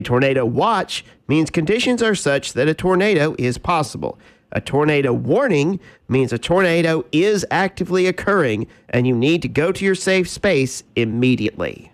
Tornado watch means conditions are such that a tornado is possible. A tornado warning means a tornado is actively occurring and you need to go to your safe space immediately.